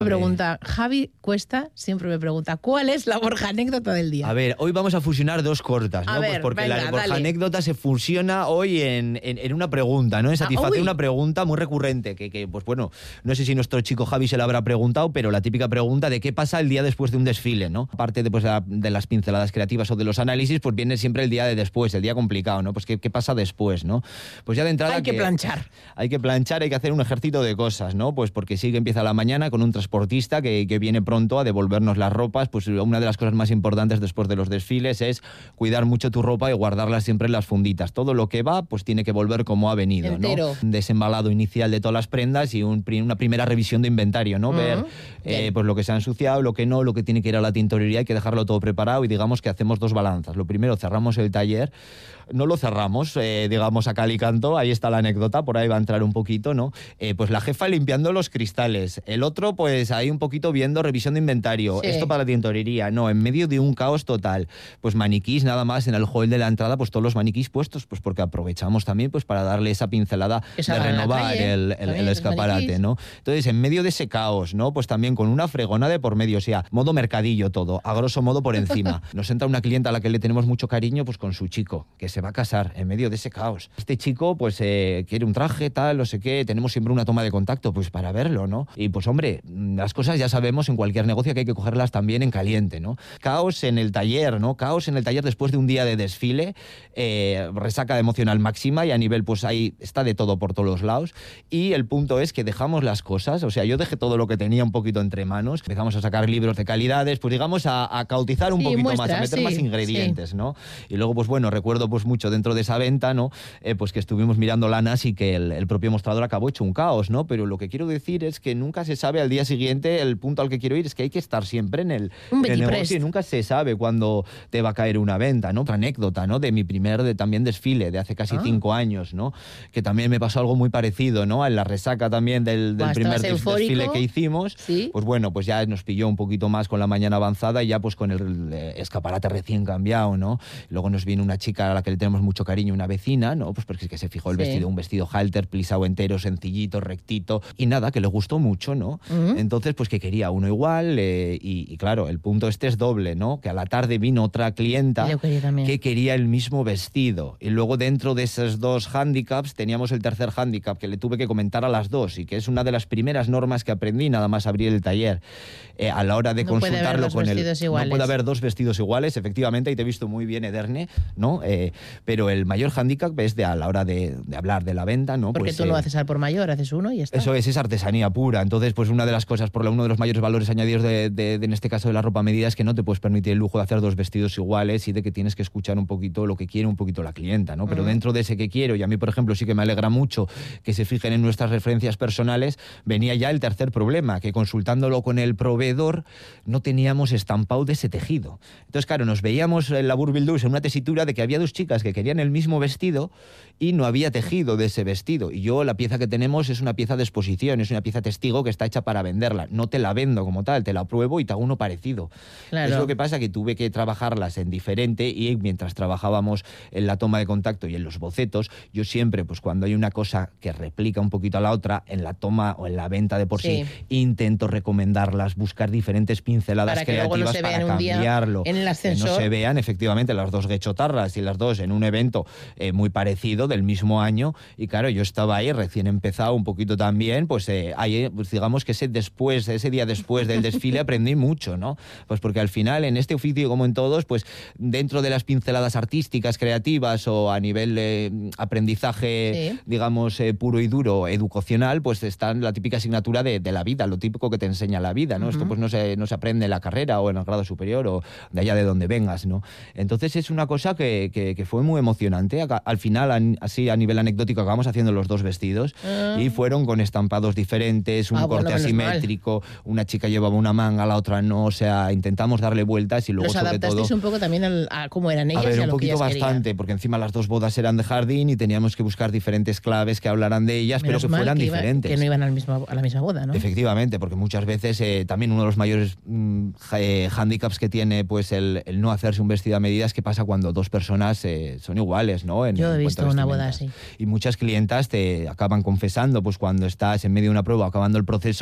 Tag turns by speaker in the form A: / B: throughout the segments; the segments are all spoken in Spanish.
A: Pregunta, Javi Cuesta siempre me pregunta, ¿cuál es la Borja anécdota del día?
B: A ver, hoy vamos a fusionar dos cortas, ¿no?
A: A ver,
B: pues porque
A: venga,
B: la Borja
A: dale.
B: anécdota se fusiona hoy en una pregunta, ¿no? En satisfacer
A: uy.
B: una pregunta muy recurrente, que, pues bueno, no sé si nuestro chico Javi se la habrá preguntado, pero la típica pregunta de qué pasa el día después de un desfile, ¿no? Aparte de las pinceladas creativas o de los análisis, pues viene siempre el día de después, el día complicado, ¿no? Pues qué pasa después, ¿no? Pues ya de entrada
A: Hay que planchar.
B: Hay que planchar, hay que hacer un ejército de cosas, ¿no? Pues porque sí que empieza la mañana con un transportista que viene pronto a devolvernos las ropas. Pues una de las cosas más importantes después de los desfiles es cuidar mucho tu ropa y guardarla siempre en las funditas. Todo lo que va, pues tiene que volver como ha venido,
A: entero,
B: ¿no? Un desembalado inicial de todas las prendas y una primera revisión de inventario, ¿no? Ver pues lo que se ha ensuciado, lo que no, lo que tiene que ir a la tintorería, hay que dejarlo todo preparado y digamos que hacemos dos balanzas. Lo primero, cerramos el taller. No lo cerramos, digamos, a cal y canto, ahí está la anécdota, por ahí va a entrar un poquito, ¿no? Pues la jefa limpiando los cristales, el otro pues ahí un poquito viendo revisión de inventario, esto para la tintorería, no, en medio de un caos total, pues maniquís nada más en el hall de la entrada, pues todos los maniquís puestos, pues porque aprovechamos también pues para darle esa pincelada de renovar el escaparate, ¿no? Entonces, en medio de ese caos, ¿no? Pues también con una fregona de por medio, o sea, modo mercadillo todo, a grosso modo por encima. Nos entra una clienta a la que le tenemos mucho cariño, pues con su chico, que se va a casar en medio de ese caos. Este chico, pues, quiere un traje, tal, no sé qué, tenemos siempre una toma de contacto, pues, para verlo, ¿no? Y, pues, hombre, las cosas ya sabemos en cualquier negocio que hay que cogerlas también en caliente, ¿no? Caos en el taller, ¿no? Caos en el taller después de un día de desfile, resaca emocional máxima y a nivel, pues, ahí está de todo por todos los lados. Y el punto es que dejamos las cosas, o sea, yo dejé todo lo que tenía un poquito entre manos, empezamos a sacar libros de calidades, pues, digamos, a cautizar un poquito más, a meter más ingredientes, ¿no? Y luego, pues, bueno, recuerdo, pues, mucho dentro de esa venta, ¿no? Pues que estuvimos mirando lanas y que el propio mostrador acabó hecho un caos, ¿no? Pero lo que quiero decir es que nunca se sabe al día siguiente, el punto al que quiero ir es que hay que estar siempre en el negocio y nunca se sabe cuándo te va a caer una venta, ¿no? Otra anécdota, ¿no? De mi primer también desfile de hace casi 5 años, ¿no? Que también me pasó algo muy parecido, ¿no? En la resaca también del primer desfile que hicimos, ¿sí? Pues bueno, pues ya nos pilló un poquito más con la mañana avanzada y ya pues con el escaparate recién cambiado, ¿no? Luego nos viene una chica a la que le tenemos mucho cariño, una vecina, ¿no? Pues porque es que se fijó el vestido, un vestido halter, plisado entero, sencillito, rectito, y nada, que le gustó mucho, ¿no? Entonces, pues que quería uno igual, y claro, el punto este es doble, ¿no? Que a la tarde vino otra clienta que quería el mismo vestido, y luego dentro de esos dos hándicaps teníamos el tercer hándicap que le tuve que comentar a las dos, y que es una de las primeras normas que aprendí nada más abrir el taller, a la hora de consultarlo con él. No puede haber dos vestidos iguales, efectivamente, y te he visto muy bien, Ederne, ¿no? Pero el mayor hándicap es a la hora de hablar de la venta, ¿no?
A: Porque pues, tú no haces al por mayor, haces uno y ya está.
B: Eso es artesanía pura. Entonces, pues una de las cosas, uno de los mayores valores añadidos en este caso de la ropa a medida es que no te puedes permitir el lujo de hacer dos vestidos iguales y de que tienes que escuchar un poquito lo que quiere un poquito la clienta, ¿no? Pero dentro de ese que quiero, y a mí, por ejemplo, sí que me alegra mucho que se fijen en nuestras referencias personales, venía ya el tercer problema, que consultándolo con el proveedor no teníamos estampado de ese tejido. Entonces, claro, nos veíamos en la Burbildus en una tesitura de que había dos chicas que querían el mismo vestido y no había tejido de ese vestido. Y yo, la pieza que tenemos es una pieza de exposición, es una pieza testigo que está hecha para venderla. No te la vendo como tal, te la pruebo y te hago uno parecido. Claro. Es lo que pasa, que tuve que trabajarlas en diferente, y mientras trabajábamos en la toma de contacto y en los bocetos, yo siempre, pues cuando hay una cosa que replica un poquito a la otra, en la toma o en la venta de por sí, intento recomendarlas, buscar diferentes pinceladas para creativas para cambiarlo.
A: En el ascensor.
B: Que no se vean efectivamente las dos guechotarras y las dos en un evento muy parecido del mismo año. Y claro, yo estaba ahí recién empezado un poquito también, pues ahí, pues digamos que ese día después del desfile aprendí mucho, ¿no? Pues porque al final en este oficio, como en todos, pues dentro de las pinceladas artísticas, creativas o a nivel aprendizaje, digamos, puro y duro, educacional, pues está la típica asignatura de la vida, lo típico que te enseña la vida, ¿no? Esto pues no se aprende en la carrera o en el grado superior o de allá de donde vengas, ¿no? Entonces es una cosa que fue muy emocionante. Al final, así a nivel anecdótico, acabamos haciendo los dos vestidos y fueron con estampados diferentes, un corte asimétrico, una chica llevaba una manga, la otra no, o sea, intentamos darle vueltas y luego
A: los
B: sobre todo...
A: adaptasteis un poco también a cómo eran ellas.
B: A ver,
A: y a
B: un
A: lo
B: poquito
A: que
B: bastante,
A: querían.
B: porque encima las dos bodas eran de jardín y teníamos que buscar diferentes claves que hablaran de ellas, pero que fueran diferentes.
A: Que no iban a la misma boda, ¿no?
B: Efectivamente, porque muchas veces también uno de los mayores hándicaps que tiene pues el no hacerse un vestido a medida es que pasa cuando dos personas son iguales, ¿no?
A: Yo he visto una boda así.
B: Y muchas clientas te acaban confesando, pues cuando estás en medio de una prueba acabando el proceso, que uno de los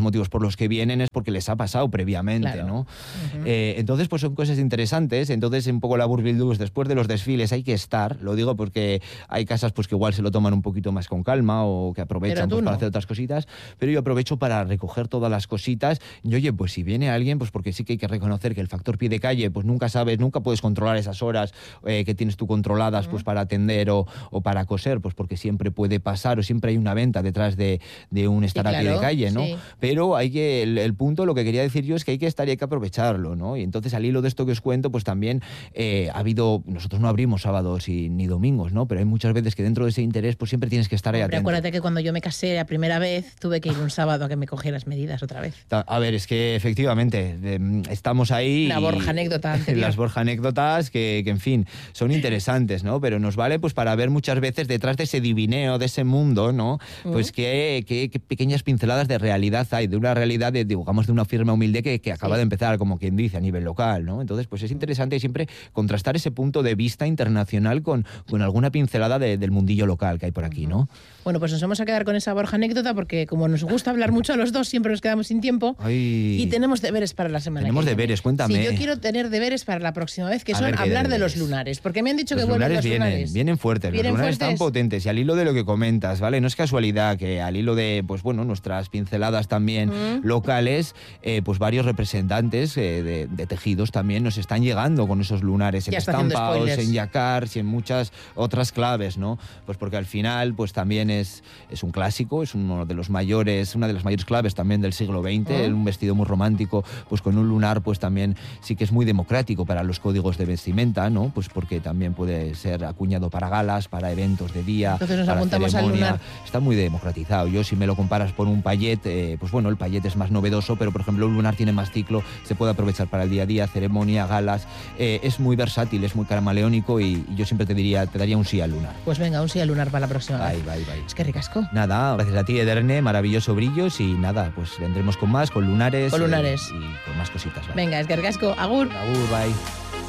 B: los motivos por los que vienen es porque les ha pasado previamente,
A: Claro.
B: ¿no? Entonces, pues son cosas interesantes. Entonces, un poco la Burbildús, después de los desfiles hay que estar, lo digo porque hay casas pues que igual se lo toman un poquito más con calma o que aprovechan
A: tú
B: pues, para
A: no.
B: hacer otras cositas, pero yo aprovecho para recoger todas las cositas. Y oye, pues si viene alguien, pues porque sí que hay que reconocer que el factor pie de calle, pues nunca sabes, nunca puedes controlar esas horas que tienes tú controladas pues para atender o para coser, pues porque siempre puede pasar o siempre hay una venta detrás de un estar a pie de
A: claro,
B: calle, ¿no?
A: sí.
B: Pero hay que, el punto, lo que quería decir yo es que hay que estar y hay que aprovecharlo, ¿no? Y entonces al hilo de esto que os cuento, pues también ha habido, nosotros no abrimos sábados ni domingos, ¿no? Pero hay muchas veces que dentro de ese interés pues siempre tienes que estar ahí
A: Hombre,
B: atento.
A: acuérdate que cuando yo me casé la primera vez, tuve que ir un sábado a que me cogieras medidas otra vez.
B: A ver, es que efectivamente estamos ahí.
A: Una Borja anécdota anterior.
B: Las Borja anécdotas que, en fin, son interesantes, ¿no? Pero nos vale pues para ver muchas veces detrás de ese divineo, de ese mundo, ¿no? Pues qué pequeñas pinceladas de realidad hay, de una realidad, digamos, de una firma humilde que acaba de empezar, como quien dice, a nivel local, ¿no? Entonces, pues es interesante siempre contrastar ese punto de vista internacional con alguna pincelada del mundillo local que hay por aquí, ¿no?
A: Bueno, pues nos vamos a quedar con esa Borja anécdota porque como nos gusta hablar mucho a los dos, siempre nos quedamos sin tiempo.
B: Ay.
A: Y tenemos deberes para la semana
B: Tenemos
A: que viene.
B: deberes, cuéntame.
A: Sí, yo quiero tener deberes para la próxima vez, que
B: A
A: son
B: ver, ¿qué
A: hablar de
B: deberes?
A: los lunares. Porque me han dicho
B: Los
A: que vuelven
B: lunares
A: los lunares.
B: vienen fuertes,
A: ¿Vienen
B: los lunares
A: fuertes?
B: están potentes. Y al hilo de lo que comentas, ¿vale? No es casualidad que al hilo de, pues bueno, nuestras pinceladas también locales, pues varios representantes de tejidos también nos están llegando con esos lunares en
A: Ya está haciendo
B: estampados,
A: spoilers.
B: en yacars y en muchas otras claves, ¿no? Pues porque al final, pues también es un clásico, es una de las mayores claves también del siglo XX, un vestido muy romántico, pues con un lunar, pues también sí que es muy democrático para los códigos de vestimenta, ¿no? Pues porque también puede ser acuñado para galas, para eventos de día,
A: Entonces nos
B: para
A: apuntamos al
B: ceremonia.
A: lunar.
B: Está muy democratizado. Yo, si me lo comparas por un payet, pues bueno, el payet es más novedoso, pero por ejemplo un lunar tiene más ciclo, se puede aprovechar para el día a día, ceremonia, galas, es muy versátil, es muy camaleónico y yo siempre te daría un sí al lunar.
A: Pues venga, un sí al lunar para la próxima vez.
B: Bye.
A: Es que ricasco.
B: Nada, gracias a ti, Ederne, maravilloso brillos y nada, pues vendremos con más, con lunares.
A: Con lunares.
B: Y con más cositas. ¿Vale?
A: Venga, es que ricasco. Agur.
B: Agur, bye.